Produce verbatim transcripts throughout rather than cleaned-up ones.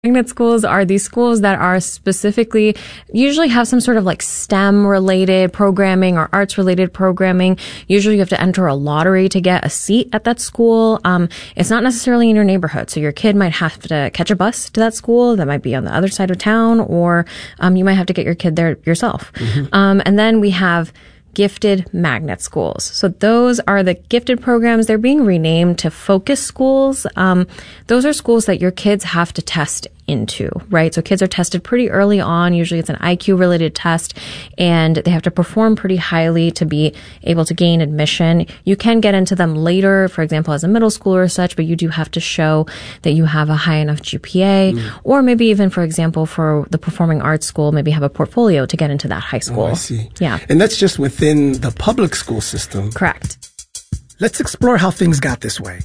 Magnet schools are these schools that are specifically, usually have some sort of like STEM related programming or arts related programming. Usually you have to enter a lottery to get a seat at that school. Um, it's not necessarily in your neighborhood. So your kid might have to catch a bus to that school that might be on the other side of town, or um, you might have to get your kid there yourself. Mm-hmm. Um, and then we have gifted magnet schools. So those are the gifted programs. They're being renamed to focus schools. Um, those are schools that your kids have to test into, right? So kids are tested pretty early on. Usually it's an I Q related test, and they have to perform pretty highly to be able to gain admission. You can get into them later, for example, as a middle schooler or such, but you do have to show that you have a high enough G P A, mm. or maybe even, for example, for the performing arts school, maybe have a portfolio to get into that high school. Oh, I see. Yeah. And that's just within the public school system. Correct. Let's explore how things got this way.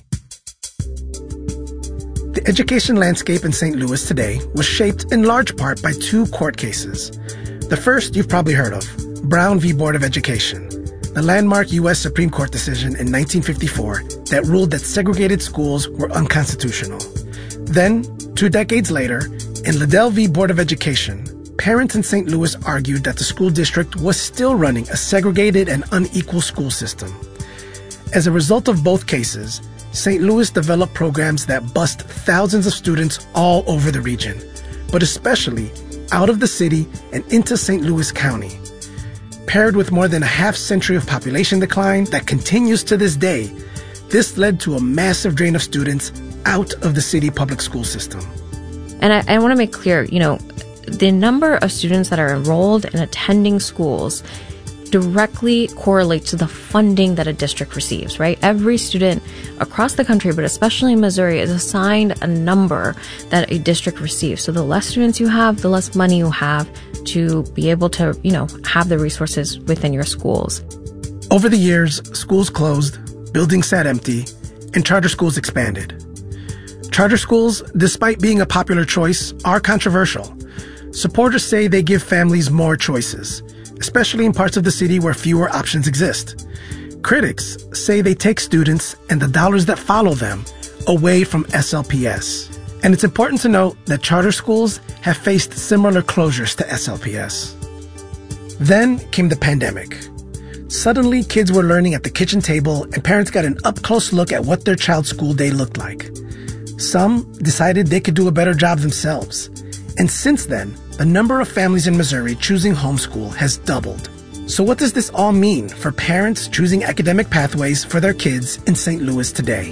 The education landscape in Saint Louis today was shaped in large part by two court cases. The first you've probably heard of, Brown v. Board of Education, the landmark U S Supreme Court decision in nineteen fifty-four that ruled that segregated schools were unconstitutional. Then, two decades later, in Liddell v. Board of Education, parents in Saint Louis argued that the school district was still running a segregated and unequal school system. As a result of both cases, Saint Louis developed programs that bused thousands of students all over the region, but especially out of the city and into Saint Louis County. Paired with more than a half century of population decline that continues to this day, this led to a massive drain of students out of the city public school system. And I, I want to make clear, you know, the number of students that are enrolled and attending schools directly correlates to the funding that a district receives, right? Every student across the country, but especially in Missouri, is assigned a number that a district receives. So the less students you have, the less money you have to be able to, you know, have the resources within your schools. Over the years, schools closed, buildings sat empty, and charter schools expanded. Charter schools, despite being a popular choice, are controversial. Supporters say they give families more choices, especially in parts of the city where fewer options exist. Critics say they take students and the dollars that follow them away from S L P S. And it's important to note that charter schools have faced similar closures to S L P S. Then came the pandemic. Suddenly, kids were learning at the kitchen table, and parents got an up-close look at what their child's school day looked like. Some decided they could do a better job themselves. And since then, the number of families in Missouri choosing homeschool has doubled. So what does this all mean for parents choosing academic pathways for their kids in Saint Louis today?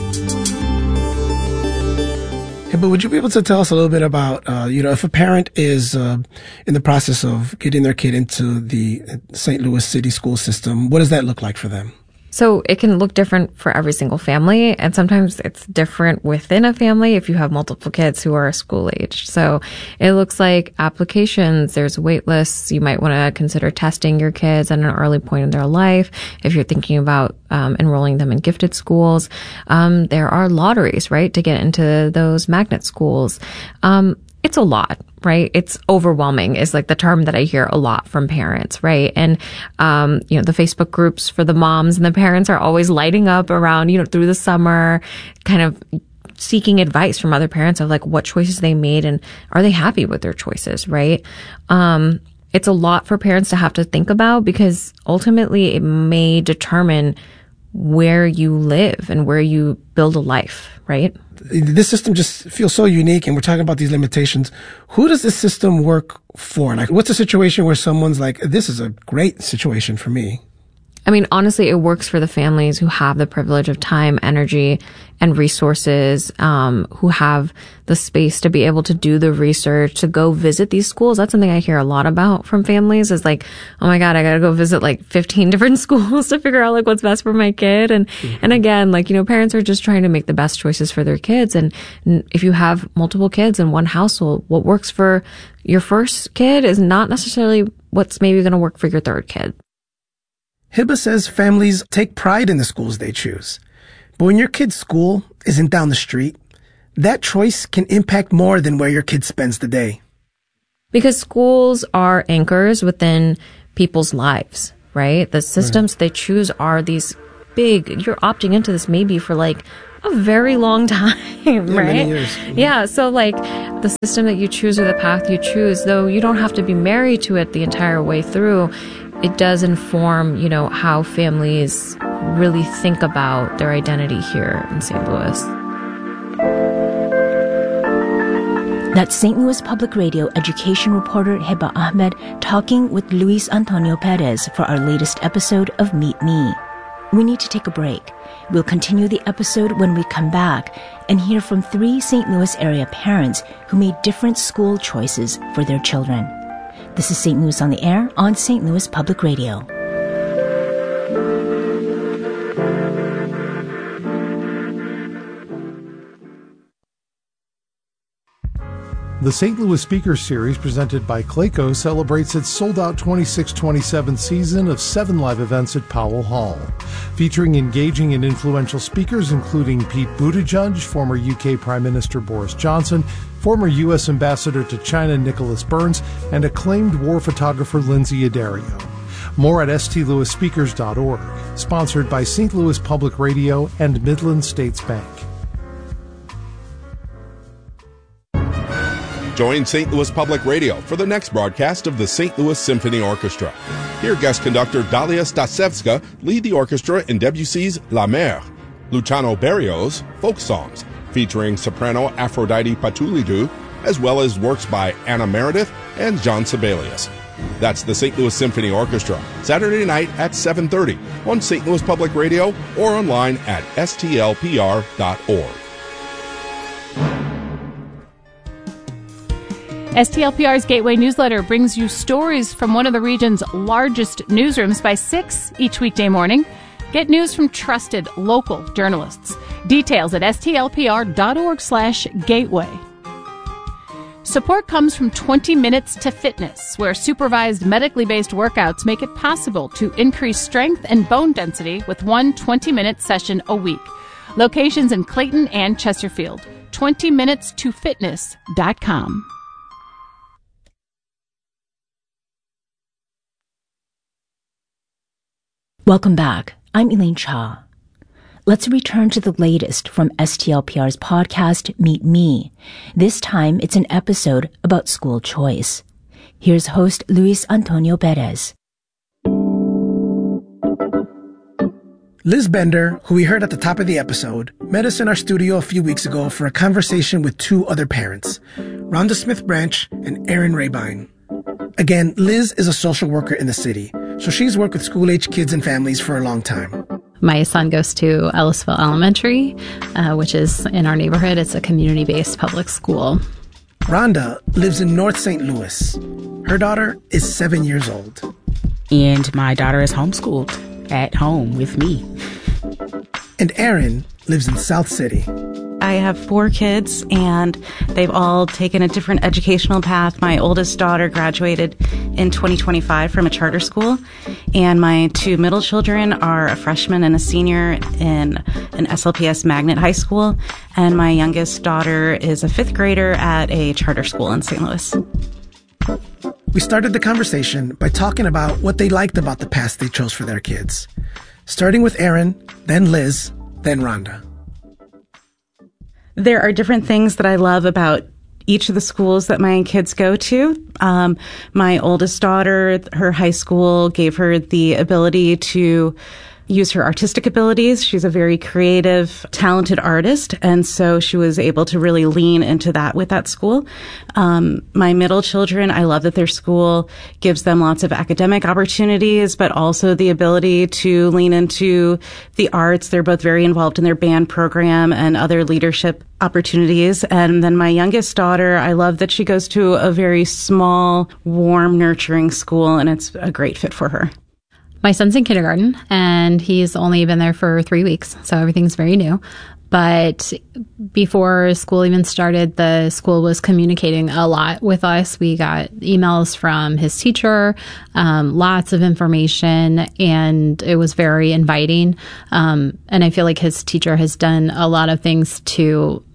Hey, but would you be able to tell us a little bit about, uh, you know, if a parent is uh, in the process of getting their kid into the Saint Louis city school system, what does that look like for them? So it can look different for every single family, and sometimes it's different within a family if you have multiple kids who are school age. So it looks like applications, there's wait lists. You might want to consider testing your kids at an early point in their life. If you're thinking about um, enrolling them in gifted schools, um, there are lotteries, right, to get into those magnet schools. Um, It's a lot, right? It's overwhelming is like the term that I hear a lot from parents, right? And, um, you know, the Facebook groups for the moms and the parents are always lighting up around, you know, through the summer, kind of seeking advice from other parents of like what choices they made and are they happy with their choices, right? Um, it's a lot for parents to have to think about because ultimately it may determine where you live and where you build a life, right? This system just feels so unique, and we're talking about these limitations. Who does this system work for? Like, what's a situation where someone's like, this is a great situation for me? I mean, honestly, it works for the families who have the privilege of time, energy, and resources, um, who have the space to be able to do the research, to go visit these schools. That's something I hear a lot about from families is like, oh my God, I gotta go visit like fifteen different schools to figure out like what's best for my kid. And, mm-hmm. and again, like, you know, parents are just trying to make the best choices for their kids. And if you have multiple kids in one household, what works for your first kid is not necessarily what's maybe going to work for your third kid. Hibba says families take pride in the schools they choose. But when your kid's school isn't down the street, that choice can impact more than where your kid spends the day. Because schools are anchors within people's lives, right? The systems right. they choose are these big, you're opting into this maybe for like a very long time, yeah, right? Many years. Mm-hmm. Yeah. So like the system that you choose or the path you choose, though you don't have to be married to it the entire way through, it does inform, you know, how families really think about their identity here in Saint Louis. That's Saint Louis Public Radio education reporter Heba Ahmed talking with Luis Antonio Perez for our latest episode of Meet Me. We need to take a break. We'll continue the episode when we come back and hear from three Saint Louis area parents who made different school choices for their children. This is Saint Louis on the Air on Saint Louis Public Radio. The Saint Louis Speaker Series, presented by Clayco, celebrates its sold-out twenty-six twenty-seven season of seven live events at Powell Hall, featuring engaging and influential speakers including Pete Buttigieg, former U K Prime Minister Boris Johnson, former U S Ambassador to China Nicholas Burns, and acclaimed war photographer Lindsay Addario. More at S T Louis speakers dot org, sponsored by Saint Louis Public Radio and Midland States Bank. Join Saint Louis Public Radio for the next broadcast of the Saint Louis Symphony Orchestra. Hear guest conductor Dalia Stasevska lead the orchestra in Debussy's La Mer, Luciano Berrios folk songs featuring soprano Aphrodite Patoulidou, as well as works by Anna Meredith and John Sibelius. That's the Saint Louis Symphony Orchestra, Saturday night at seven thirty on Saint Louis Public Radio or online at S T L P R dot org. S T L P R's Gateway newsletter brings you stories from one of the region's largest newsrooms by six each weekday morning. Get news from trusted local journalists. Details at S T L P R dot org slash gateway. Support comes from twenty minutes to Fitness, where supervised medically based workouts make it possible to increase strength and bone density with one twenty-minute session a week. Locations in Clayton and Chesterfield. twenty minutes to fitness dot com. Welcome back. I'm Elaine Cha. Let's return to the latest from S T L P R's podcast, Meet Me. This time, it's an episode about school choice. Here's host Luis Antonio Perez. Liz Bender, who we heard at the top of the episode, met us in our studio a few weeks ago for a conversation with two other parents, Rhonda Smith Branch and Aaron Rabine. Again, Liz is a social worker in the city, so she's worked with school-age kids and families for a long time. My son goes to Ellisville Elementary, uh, which is in our neighborhood. It's a community-based public school. Rhonda lives in North Saint Louis. Her daughter is seven years old. And my daughter is homeschooled at home with me. And Aaron lives in South City. I have four kids, and they've all taken a different educational path. My oldest daughter graduated in twenty twenty-five from a charter school, and my two middle children are a freshman and a senior in an S L P S magnet high school, and my youngest daughter is a fifth grader at a charter school in Saint Louis. We started the conversation by talking about what they liked about the paths they chose for their kids, starting with Aaron, then Liz, then Rhonda. There are different things that I love about each of the schools that my kids go to. Um, my oldest daughter, her high school gave her the ability to use her artistic abilities. She's a very creative, talented artist, and so she was able to really lean into that with that school. Um, my middle children, I love that their school gives them lots of academic opportunities, but also the ability to lean into the arts. They're both very involved in their band program and other leadership opportunities. And then my youngest daughter, I love that she goes to a very small, warm, nurturing school, and it's a great fit for her. My son's in kindergarten, and he's only been there for three weeks, so everything's very new. But before school even started, the school was communicating a lot with us. We got emails from his teacher, um, lots of information, and it was very inviting. Um, and I feel like his teacher has done a lot of things to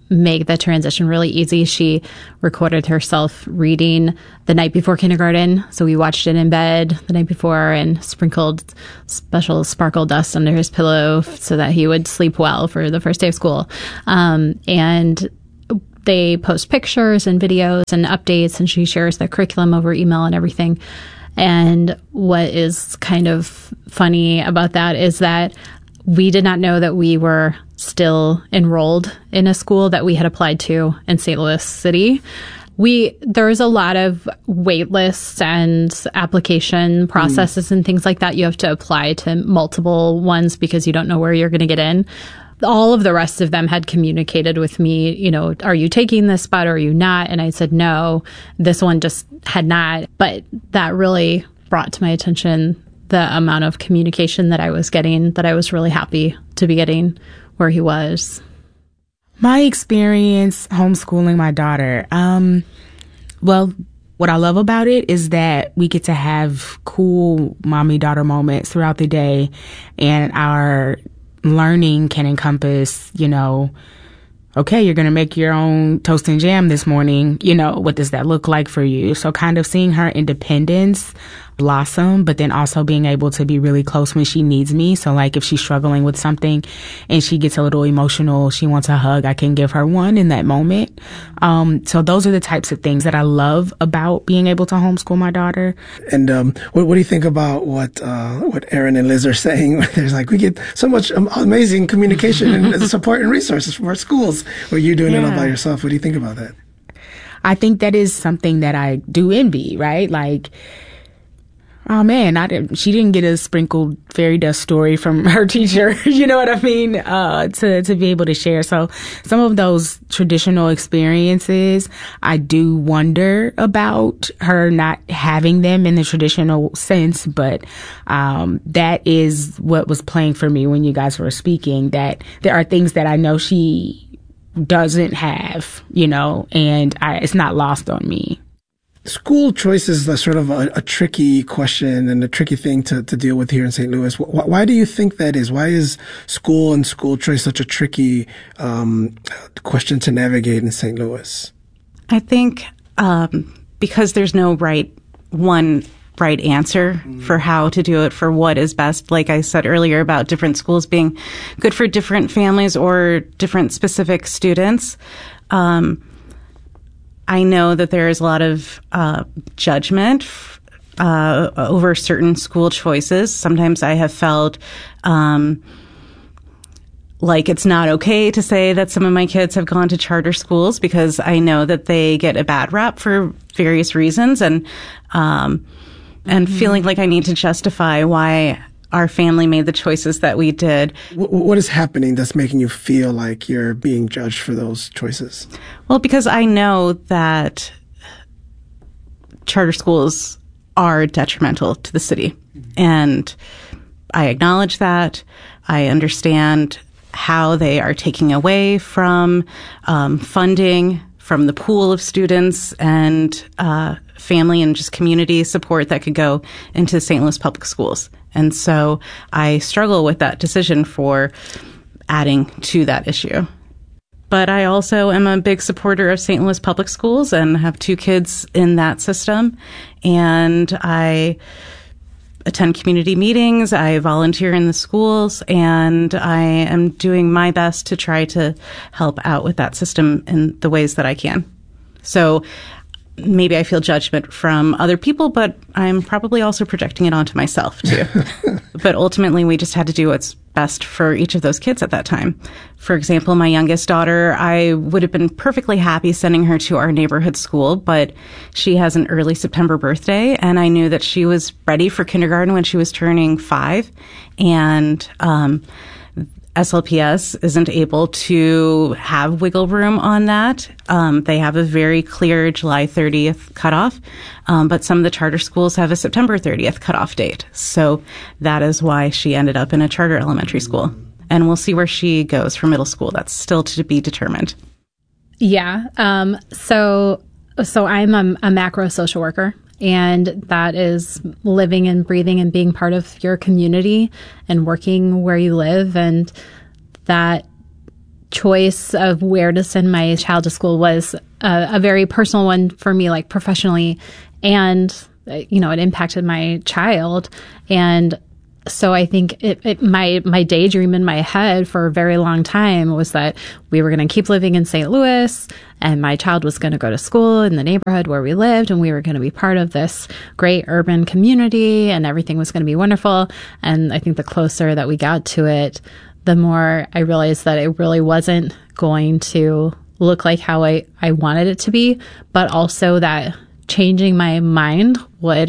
make the transition really easy. She recorded herself reading the night before kindergarten. So we watched it in bed the night before and sprinkled special sparkle dust under his pillow so that he would sleep well for the first day of school. Um, and they post pictures and videos and updates, and she shares the curriculum over email and everything. And what is kind of funny about that is that we did not know that we were still enrolled in a school that we had applied to in Saint Louis City. We there's a lot of wait lists and application processes mm. and things like that. You have to apply to multiple ones because you don't know where you're going to get in. All of the rest of them had communicated with me, you know, are you taking this spot or are you not? And I said, no, this one just had not. But that really brought to my attention the amount of communication that I was getting, that I was really happy to be getting where he was. My experience homeschooling my daughter, um, well, what I love about it is that we get to have cool mommy-daughter moments throughout the day, and our learning can encompass, you know, okay, you're going to make your own toast and jam this morning. You know, what does that look like for you? So kind of seeing her independence blossom, but then also being able to be really close when she needs me. So like if she's struggling with something and she gets a little emotional, she wants a hug, I can give her one in that moment. Um, so those are the types of things that I love about being able to homeschool my daughter. And um, what, what do you think about what uh, what Erin and Liz are saying? There's like, we get so much um, amazing communication and support and resources from our schools where you're doing yeah. it all by yourself. What do you think about that? I think that is something that I do envy, right? Like, oh man, I didn't, she didn't get a sprinkled fairy dust story from her teacher, you know what I mean, uh, to, to be able to share. So some of those traditional experiences, I do wonder about her not having them in the traditional sense, but um, that is what was playing for me when you guys were speaking, that there are things that I know she doesn't have, you know, and I, it's not lost on me. School choice is a sort of a, a tricky question and a tricky thing to, to deal with here in Saint Louis. Why, why do you think that is? Why is school and school choice such a tricky um, question to navigate in Saint Louis? I think um, because there's no right one right answer mm. for how to do it, for what is best. Like I said earlier about different schools being good for different families or different specific students. Um, I know that there is a lot of uh, judgment uh, over certain school choices. Sometimes I have felt um, like it's not okay to say that some of my kids have gone to charter schools because I know that they get a bad rap for various reasons, and um, and mm-hmm. feeling like I need to justify why our family made the choices that we did. What is happening that's making you feel like you're being judged for those choices? Well, because I know that charter schools are detrimental to the city. And I acknowledge that. I understand how they are taking away from um, funding from the pool of students and uh, family and just community support that could go into Saint Louis Public Schools. And so I struggle with that decision for adding to that issue. But I also am a big supporter of Saint Louis Public Schools and have two kids in that system. And I attend community meetings, I volunteer in the schools, and I am doing my best to try to help out with that system in the ways that I can. So maybe I feel judgment from other people, but I'm probably also projecting it onto myself too. But ultimately, we just had to do what's best for each of those kids at that time. For example, my youngest daughter, I would have been perfectly happy sending her to our neighborhood school, but she has an early September birthday, and I knew that she was ready for kindergarten when she was turning five, and um, S L P S isn't able to have wiggle room on that. Um, they have a very clear July thirtieth cutoff, um, but some of the charter schools have a September thirtieth cutoff date. So that is why she ended up in a charter elementary school. And we'll see where she goes for middle school. That's still to be determined. Yeah. Um, so, so I'm a, a macro social worker. And that is living and breathing and being part of your community and working where you live. And that choice of where to send my child to school was a, a very personal one for me, like professionally, and you know, it impacted my child. And so I think it, it, my my daydream in my head for a very long time was that we were going to keep living in Saint Louis, and my child was going to go to school in the neighborhood where we lived, and we were going to be part of this great urban community, and everything was going to be wonderful. And I think the closer that we got to it, the more I realized that it really wasn't going to look like how I, I wanted it to be, but also that changing my mind would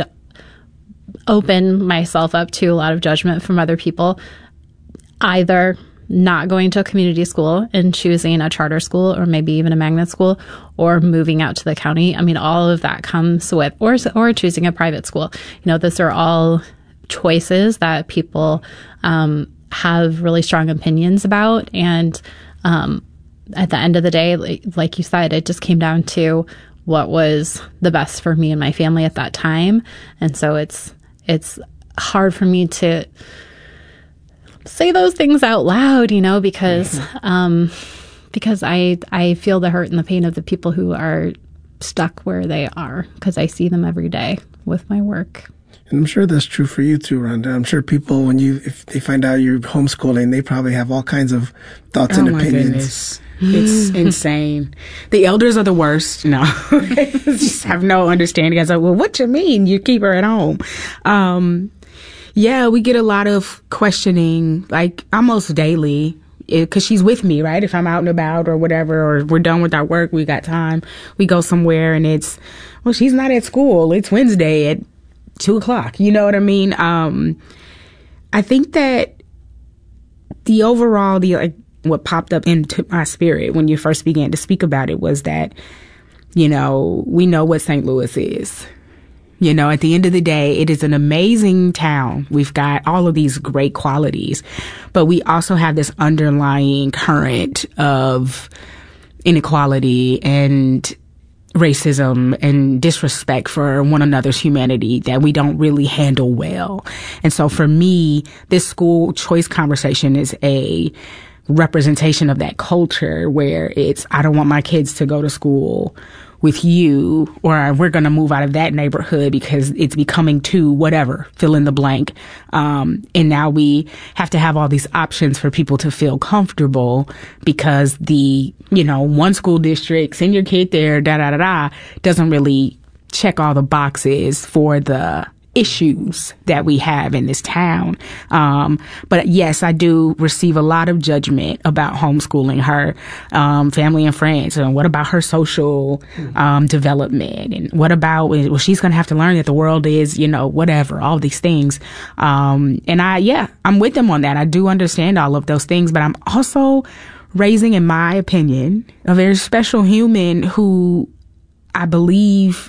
open myself up to a lot of judgment from other people, either not going to a community school and choosing a charter school or maybe even a magnet school, or moving out to the county. I mean, all of that comes with, or or choosing a private school. You know, those are all choices that people um, have really strong opinions about. And um, at the end of the day, like, like you said, it just came down to what was the best for me and my family at that time. And so it's it's hard for me to say those things out loud, you know, because um, because I I feel the hurt and the pain of the people who are stuck where they are, because I see them every day with my work. And I'm sure that's true for you too, Rhonda. I'm sure people, when you, if they find out you're homeschooling, they probably have all kinds of thoughts oh and my opinions. Goodness. It's insane. The elders are the worst. No, they just have no understanding. I was like, well, what you mean you keep her at home? Um, yeah, we get a lot of questioning, like almost daily, because she's with me, right? If I'm out and about or whatever, or we're done with our work, we got time, we go somewhere, and it's, well, she's not at school. It's Wednesday at two o'clock. You know what I mean? Um, I think that the overall, the like, what popped up into my spirit when you first began to speak about it was that, you know, we know what Saint Louis is. You know, at the end of the day, it is an amazing town. We've got all of these great qualities, but we also have this underlying current of inequality and racism and disrespect for one another's humanity that we don't really handle well. And so for me, this school choice conversation is a representation of that culture where it's, I don't want my kids to go to school with you, or we're going to move out of that neighborhood because it's becoming too whatever, fill in the blank. Um, and now we have to have all these options for people to feel comfortable because the, you know, one school district, send your kid there, da da da da, doesn't really check all the boxes for the issues that we have in this town. Um, but yes, I do receive a lot of judgment about homeschooling her, um, family and friends. And what about her social, um, development? And what about, well, she's going to have to learn that the world is, you know, whatever, all these things. Um, and I, yeah, I'm with them on that. I do understand all of those things, but I'm also raising, in my opinion, a very special human who I believe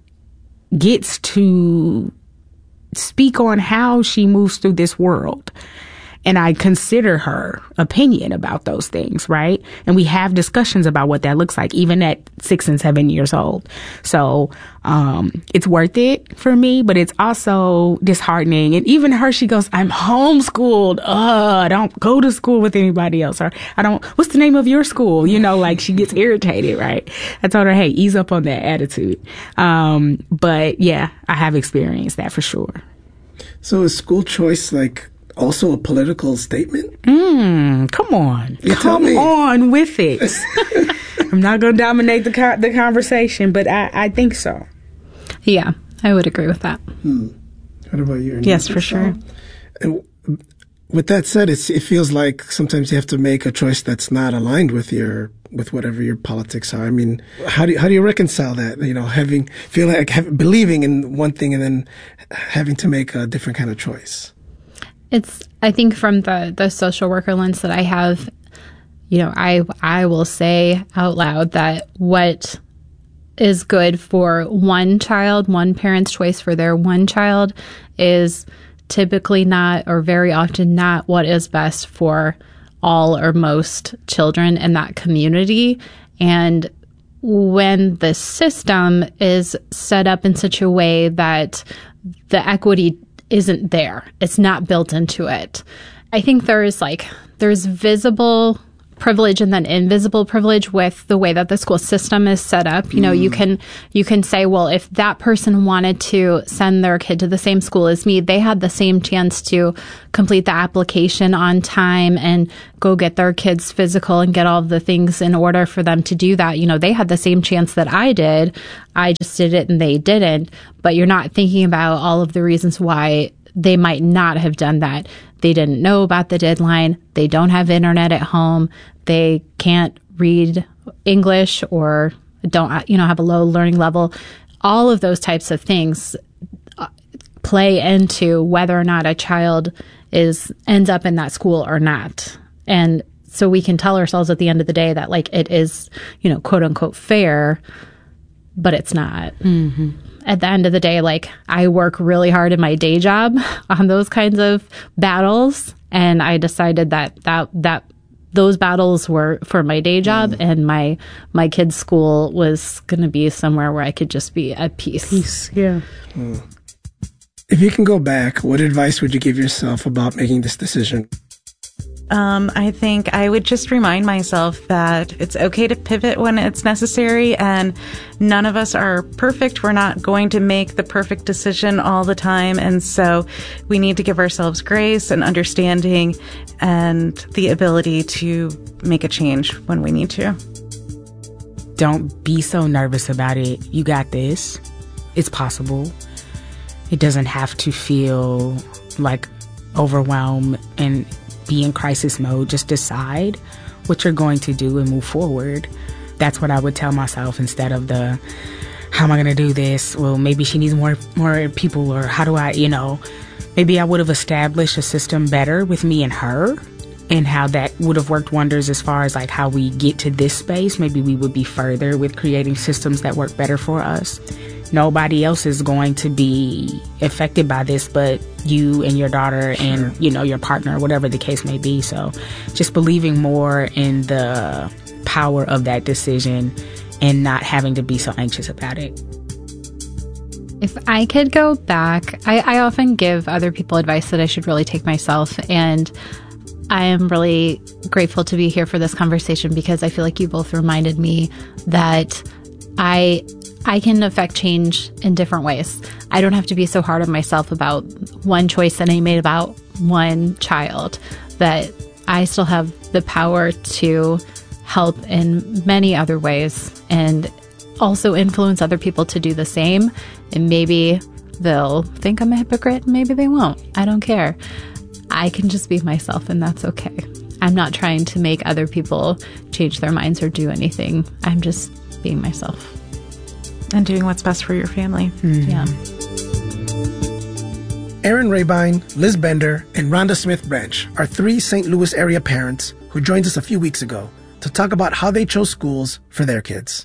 gets to speak on how she moves through this world. And I consider her opinion about those things, right? And we have discussions about what that looks like, even at six and seven years old. So um, it's worth it for me, but it's also disheartening. And even her, she goes, I'm homeschooled. Uh, I don't go to school with anybody else. Or I don't, what's the name of your school? You know, like she gets irritated, right? I told her, hey, ease up on that attitude. Um, but yeah, I have experienced that for sure. So is school choice like also a political statement? Mm, come on. You come on with it. I'm not going to dominate the co- the conversation, but I, I think so. Yeah, I would agree with that. Hmm. What about you? Yes, for sure. And with that said, it's, it feels like sometimes you have to make a choice that's not aligned with your with whatever your politics are. I mean, how do you, how do you reconcile that? You know, having feel like have, believing in one thing and then having to make a different kind of choice. It's, I think from the, the social worker lens that I have, you know, I, I will say out loud that what is good for one child, one parent's choice for their one child is typically not, or very often not, what is best for all or most children in that community. And when the system is set up in such a way that the equity isn't there, it's not built into it, I think there's like, there's visible privilege and then invisible privilege with the way that the school system is set up. You know, mm. you can you can say, well, if that person wanted to send their kid to the same school as me, they had the same chance to complete the application on time and go get their kids physical and get all of the things in order for them to do that. You know, they had the same chance that I did. I just did it and they didn't. But you're not thinking about all of the reasons why they might not have done that. They didn't know about the deadline. They don't have internet at home. They can't read English or don't, you know, have a low learning level. All of those types of things play into whether or not a child is ends up in that school or not. And so we can tell ourselves at the end of the day that, like, it is, you know, quote unquote fair, but it's not. Mm-hmm. At the end of the day, like, I work really hard in my day job on those kinds of battles. And I decided that that, that those battles were for my day job, mm. and my, my kid's school was going to be somewhere where I could just be at peace. Peace, yeah. Mm. If you can go back, what advice would you give yourself about making this decision? Um, I think I would just remind myself that it's okay to pivot when it's necessary, and none of us are perfect. We're not going to make the perfect decision all the time, and so we need to give ourselves grace and understanding and the ability to make a change when we need to. Don't be so nervous about it. You got this. It's possible. It doesn't have to feel like overwhelm and be in crisis mode. Just decide what you're going to do and move forward. That's what I would tell myself instead of the, how am I going to do this? Well, maybe she needs more more people, or how do I, you know, maybe I would have established a system better with me and her, and how that would have worked wonders as far as like how we get to this space. Maybe we would be further with creating systems that work better for us. Nobody else is going to be affected by this but you and your daughter and, sure. you know, your partner, whatever the case may be. So just believing more in the power of that decision and not having to be so anxious about it. If I could go back, I, I often give other people advice that I should really take myself. And I am really grateful to be here for this conversation, because I feel like you both reminded me that I... I can affect change in different ways. I don't have to be so hard on myself about one choice that I made about one child, that I still have the power to help in many other ways and also influence other people to do the same. And maybe they'll think I'm a hypocrite, maybe they won't. I don't care. I can just be myself, and that's okay. I'm not trying to make other people change their minds or do anything. I'm just being myself. And doing what's best for your family. Mm-hmm. Yeah. Erin Rabine, Liz Bender, and Rhonda Smith Branch are three Saint Louis area parents who joined us a few weeks ago to talk about how they chose schools for their kids.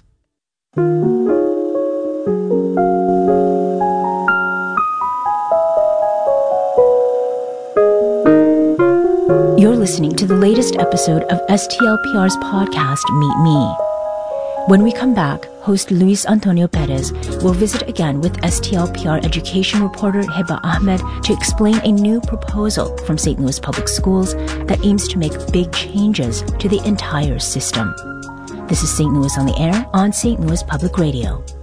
You're listening to the latest episode of S T L P R's podcast, Meet Me. When we come back, host Luis Antonio Perez will visit again with S T L P R education reporter Heba Ahmed to explain a new proposal from Saint Louis Public Schools that aims to make big changes to the entire system. This is Saint Louis on the Air on Saint Louis Public Radio.